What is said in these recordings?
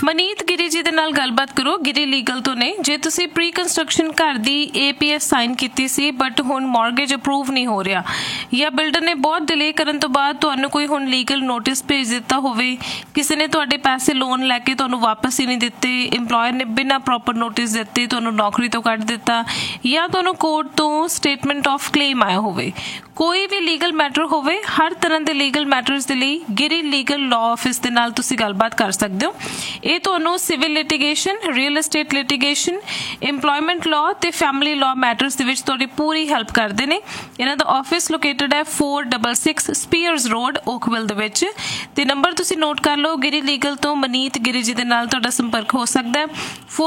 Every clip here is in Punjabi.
ਮਨੀਤ ਗਿਰੀ ਜੀ ਦੇ ਨਾਲ ਗੱਲਬਾਤ ਕਰੋ। ਗਿਰੀ ਲੀਗਲ ਤੋਂ ਨੇ। ਜੇ ਤੁਸੀਂ ਪ੍ਰੀ ਕੰਸਟਰਕਸ਼ਨ ਘਰ ਦੀ APS ਸਾਈਨ ਕੀਤੀ ਸੀ ਬਟ ਹੁਣ ਮਾਰਗੇਜ ਅਪਰੂਵ ਨਹੀਂ ਹੋ ਰਿਹਾ, ਜਾਂ ਬਿਲਡਰ ਨੇ ਬਹੁਤ ਡਿਲੇ ਕਰਨ ਤੋਂ ਬਾਅਦ ਤੁਹਾਨੂੰ ਕੋਈ ਹੁਣ ਲੀਗਲ ਨੋਟਿਸ ਭੇਜ ਦਿੱਤਾ ਹੋਵੇ, ਕਿਸੇ ਨੇ ਤੁਹਾਡੇ ਪੈਸੇ ਲੋਨ ਲੈ ਕੇ ਤੁਹਾਨੂੰ ਵਾਪਸ ਹੀ ਨਹੀਂ ਦਿੱਤੇ, ਇੰਪਲੋਇਰ ਨੇ ਬਿਨਾਂ ਪ੍ਰੋਪਰ ਨੋਟਿਸ ਦਿੱਤੇ ਤੁਹਾਨੂੰ ਨੌਕਰੀ ਤੋਂ ਕੱਢ ਦਿੱਤਾ, ਜਾਂ ਤੁਹਾਨੂੰ ਕੋਰਟ ਤੋਂ ਸਟੇਟਮੈਂਟ ਆਫ ਕਲੇਮ ਆਇਆ ਹੋਵੇ, ਕੋਈ ਵੀ ਲੀਗਲ ਮੈਟਰ ਹੋਵੇ, ਹਰ ਤਰ੍ਹਾਂ ਦੇ ਲੀਗਲ ਮੈਟਰਸ ਦੇ ਲਈ ਗਿਰੀ ਲੀਗਲ ਲਾਅ ਆਫਿਸ ਦੇ ਨਾਲ ਤੁਸੀਂ ਗੱਲਬਾਤ ਕਰ ਸਕਦੇ ਹੋ। ਇਹ ਤੁਹਾਨੂੰ civil litigation, real estate litigation, employment law ਤੇ ਫੈਮਿਲੀ ਲਾਅ ਮੈਟਰਸ ਦੇ ਵਿੱਚ ਤੁਹਾਡੀ ਪੂਰੀ ਹੈਲਪ ਕਰਦੇ ਨੇ। ਇਹਨਾਂ ਦਾ ਆਫਿਸ ਲੋਕੇਟਡ ਹੈ 466 ਸਪੀਅਰਸ ਰੋਡ ਓਕਵਿਲ ਦੇ ਵਿੱਚ, ਤੇ ਨੰਬਰ ਤੁਸੀਂ ਨੋਟ ਕਰ ਲਓ। ਗਿਰੀ ਲੀਗਲ ਤੋਂ ਮਨੀਤ ਗਿਰੀ ਜੀ ਦੇ ਨਾਲ ਤੁਹਾਡਾ ਸੰਪਰਕ ਹੋ ਸਕਦਾ ਹੈ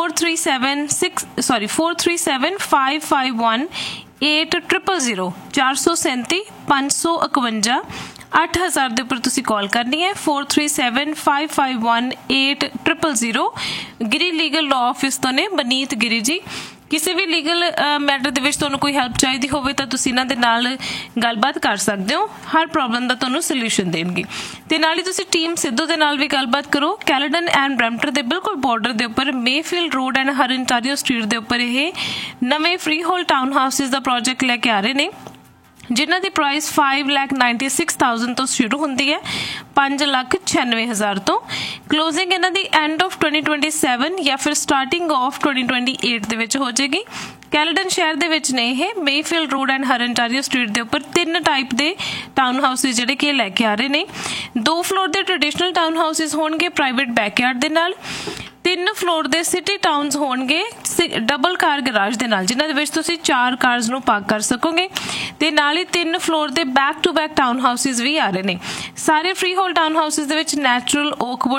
437-551 8000 437 551 8000 ਦੇ ਉੱਪਰ ਤੁਸੀਂ ਕਾਲ ਕਰਨੀ ਹੈ। 437-551 8000 ਗਿਰੀ ਲੀਗਲ ਲਾਅ ਆਫਿਸ ਤੋਂ ਨੇ ਮਨੀਤ ਗਿਰੀ ਜੀ। ਕਿਸੇ ਵੀ ਲੀਗਲ ਮੈਟਰ ਦੇ ਵਿੱਚ ਤੁਹਾਨੂੰ ਕੋਈ ਹੈਲਪ ਚਾਹੀਦੀ ਹੋਵੇ ਤਾਂ ਤੁਸੀਂ ਇਹਨਾਂ ਦੇ ਨਾਲ ਗੱਲਬਾਤ ਕਰ ਸਕਦੇ ਹੋ। ਹਰ ਪ੍ਰੋਬਲਮ ਦਾ ਤੁਹਾਨੂੰ ਸੋਲੂਸ਼ਨ ਦੇਣਗੇ। ਤੇ ਨਾਲ ਹੀ ਤੁਸੀਂ ਟੀਮ ਸਿੱਧੂ ਦੇ ਨਾਲ ਵੀ ਗੱਲਬਾਤ ਕਰੋ। ਕੈਲੇਡਨ ਐਂਡ ਬਰੈਂਪਟਨ ਦੇ ਬਿਲਕੁਲ ਬਾਰਡਰ ਦੇ ਉੱਪਰ ਮੇਫੀਲਡ ਰੋਡ ਐਂਡ ਹਰਇੰਟਾਰੀਓ ਸਟਰੀਟ ਦੇ ਉੱਪਰ ਇਹ ਨਵੇਂ ਫ੍ਰੀ ਹੋਲ ਟਾਊਨ ਹਾਊਸਿਸ ਦਾ ਪ੍ਰੋਜੈਕਟ ਲੈ ਕੇ ਆ ਰਹੇ ਨੇ, ਜਿਨ੍ਹਾਂ ਦੀ ਪ੍ਰਾਈਸ 5,96,000 ਤੋਂ ਸ਼ੁਰੂ ਹੁੰਦੀ ਹੈ 5,96,000 ਤੋਂ। ਕਲੋਜ਼ਿੰਗ ਇਹਨਾਂ ਦੀ ਐਂਡ ਆਫ 2027 ਜਾਂ ਫਿਰ ਸਟਾਰਟਿੰਗ ਆਫ 2028 ਦੇ ਵਿੱਚ ਹੋ ਜਾਏਗੀ। ਕੈਲੇਡਨ ਸ਼ਹਿਰ ਦੇ ਵਿੱਚ ਨੇ ਇਹ ਮੇਫੀਲਡ ਰੋਡ ਐਂਡ ਹਰਇੰਟਾਰੀਓ ਸਟਰੀਟ ਦੇ ਉੱਪਰ 3 ਟਾਈਪ ਦੇ ਟਾਊਨ ਹਾਊਸਿਸ ਜਿਹੜੇ ਕਿ ਲੈ ਕੇ ਆ ਰਹੇ ਨੇ। 2 ਫਲੋਰ ਦੇ ਟ੍ਰੈਡੀਸ਼ਨਲ ਟਾਊਨ ਹਾਊਸਿਸ ਹੋਣਗੇ ਪ੍ਰਾਈਵੇਟ ਬੈਕਯਾਰਡ ਦੇ ਨਾਲ। 3 ਫਲੋਰ ਦੇ ਸਿਟੀ ਟਾਊਨਸ ਹੋਣਗੇ ਡਬਲ ਕਾਰ ਗਰਾਜ ਦੇ ਨਾਲ, ਜਿਨ੍ਹਾਂ ਦੇ ਵਿੱਚ ਤੁਸੀਂ 4 ਕਾਰਸ ਨੂੰ ਪਾਰਕ ਕਰ ਸਕੋਗੇ। ਤੇ ਨਾਲ ਹੀ 3 ਫਲੋਰ ਦੇ back to back town houses ਵੀ ਆ ਰਹੇ ਨੇ। ਸਾਰੇ ਫ੍ਰੀ ਹੋਲ ਟਾਊਨ ਹਾਊਸਿਸ ਦੇ ਵਿੱਚ natural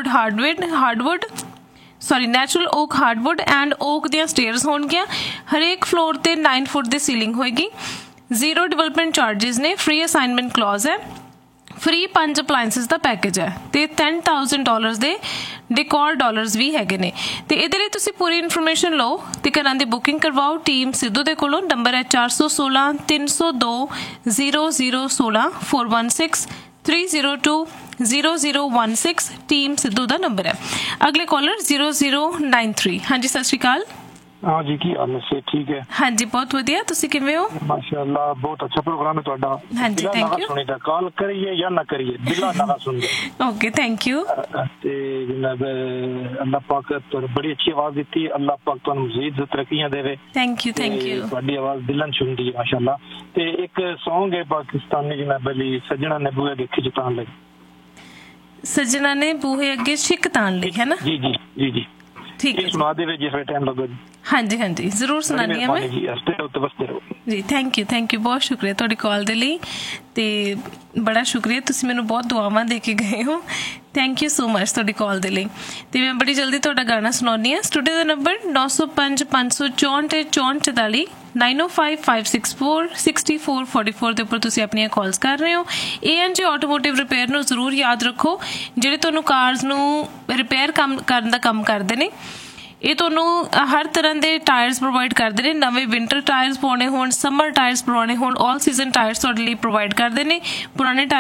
okay hardwood and okay ਦੀਆਂ ਸਟੇਅਰਸ ਹੋਣਗੀਆਂ। ਹਰੇਕ ਫਲੋਰ ਤੇ 9 ਫੁੱਟ ਦੀ ਸੀਲਿੰਗ ਹੋਏਗੀ। 0 ਡਿਵੈਲਪਮੈਂਟ ਚਾਰजेस ਨੇ। ਫ੍ਰੀ ਅਸਾਈਨਮੈਂਟ ਕਲੌਜ਼ ਹੈ। ਫ੍ਰੀ 5 ਅਪਲਾਇੰਸਿਸ ਦਾ ਪੈਕੇਜ ਹੈ ਤੇ $10,000 ਦੇ ਡਿਕੋਰ ਡਾਲਰਸ ਵੀ ਹੈਗੇ ਨੇ। ਤੇ ਇਹਦੇ ਲਈ ਤੁਸੀਂ ਪੂਰੀ ਇਨਫੋਰਮੇਸ਼ਨ ਲਓ ਤੇ ਘਰਾਂ ਦੀ ਬੁਕਿੰਗ ਕਰਵਾਓ ਟੀਮ ਸਿੱਧੂ ਦੇ ਕੋਲੋਂ। ਨੰਬਰ ਹੈ 416 302 0016 416 302 0016 ਟੀਮ ਸਿੱਧੂ ਦਾ ਨੰਬਰ ਹੈ। ਅਗਲੇ ਕਾਲਰ 0093। ਹਾਂਜੀ ਸਤਿ ਸ਼੍ਰੀ ਅਕਾਲ। हाँ जी, की हाल है? ठीक है। हाँ जी, बहुत वधिया। तुसी किवें हो? माशाअल्लाह, बहुत अच्छा प्रोग्राम है तुहाडा। हाँ जी, थैंक यू। सुनी दा कॉल करिए या ना करिए, दिला ना सुन दे। Okay, thank you. ते जनाब अल्लाह पाक तो बड़ी अच्छी आवाज दी। अल्लाह पाक तुहानू मजीद तरक्कियां देवे। Thank you, thank you. तुहाडी आवाज दिलन सुनदी है माशाअल्लाह। ते एक सॉन्ग है पाकिस्तानी जनाब अली, सजना ने बूहे अगे खिच तान लई। सजना ने बूहे अगे छिक तान लई, है ना? जी जी जी जी, ठीक है। सुना दे जिस टाइम लगो जी। हाँ जी, हाँ जी, जरूर सुनानी है मैं जी। Thank you, thank you. बहुत शुक्रिया तुहाडी कॉल दे लई ते बड़ा शुक्रिया, तुसीं मैनूं बहुत दुआवां दे के गए हो। थैंक यू सो मच तुहाडी कॉल दे लई। ते मैं बड़ी जल्दी तुहाडा गाना सुणाउंदी हां। स्टूडियो दा नंबर 905 564 44 905564 6444 ਦੇ ਉੱਪਰ ਤੁਸੀਂ ਆਪਣੀਆਂ ਕਾਲਸ ਕਰ ਰਹੇ ਹੋ। ANG ਆਟੋਮੋਟਿਵ ਰਿਪੇਅਰ ਨੂੰ ਜ਼ਰੂਰ ਯਾਦ ਰੱਖੋ, ਜਿਹੜੇ ਤੁਹਾਨੂੰ ਕਾਰਸ ਨੂੰ ਰਿਪੇਅਰ ਕਰਨ ਦਾ ਕੰਮ ਕਰਦੇ ਨੇ। ਇਹ ਤੁਹਾਨੂੰ ਹਰ ਤਰ੍ਹਾਂ ਦੇ ਟਾਇਰਸ ਪ੍ਰੋਵਾਈਡ ਕਰਦੇ ਨੇ। ਨਵੇਂ ਵਿੰਟਰ ਟਾਇਰਸ ਪਾਉਣੇ ਹੋਣ, ਸਮਰ ਟਾਇਰਸ ਪਵਾਉਣੇ ਹੋਣ, ਆਲ ਸੀਜ਼ਨ ਟਾਇਰਸ ਤੁਹਾਡੇ ਲਈ ਪ੍ਰੋਵਾਈਡ ਕਰਦੇ ਨੇ। ਪੁਰਾਣੇ